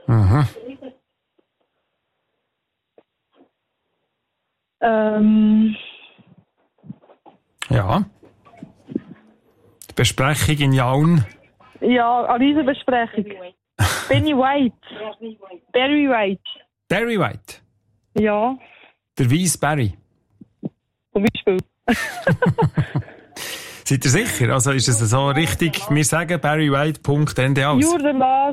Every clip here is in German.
Mhm. Ja. Die Besprechung in Jaun. Ja, an dieser Besprechung. Benny White. Barry White. Barry White. Ja. Der Weiss Barry. Zum Beispiel. Seid ihr sicher? Also ist es so richtig? Wir sagen barrywhite.nd aus. You're the last.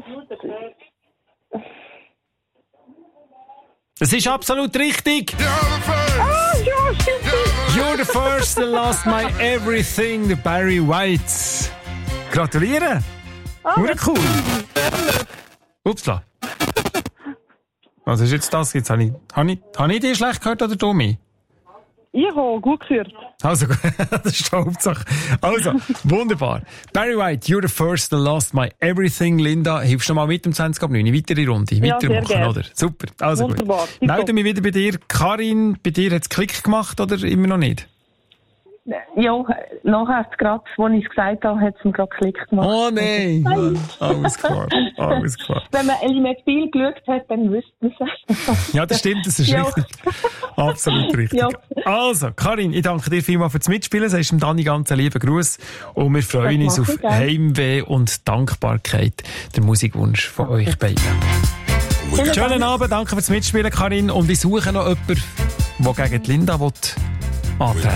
Das ist absolut richtig. Ah, ja, stimmt. You're the first that lost my everything, der Barry White. Gratuliere. Hure cool. Upsla. Was ist jetzt das? Jetzt habe ich dich schlecht gehört oder du mich? Ich habe gut gehört. Also, das ist die Hauptsache. Also, wunderbar. Barry White, you're the first that lost my everything. Linda, hilfst du mal mit um 20:09? Weitere Runde. Ja, Weitermachen, oder? Super. Also wunderbar. Gut. Melde mich wieder bei dir. Karin, bei dir hat es Klick gemacht oder immer noch nicht? Ja, nachher hat es gerade, als ich es gesagt habe, hat es mir gerade Klick gemacht. Oh nein! Alles klar. Alles klar. Wenn man Element Spiel geschaut hat, dann wüsste man es. Ja, das stimmt, das ist richtig. Absolut richtig. Ja. Also, Karin, ich danke dir vielmals fürs Mitspielen. Sagst dem Dani ganz einen lieben Gruß. Und wir freuen uns auf Heimweh und Dankbarkeit. Der Musikwunsch von euch beiden. Schönen Abend, danke fürs Mitspielen, Karin. Und ich suche noch jemanden, der gegen die Linda antreten will.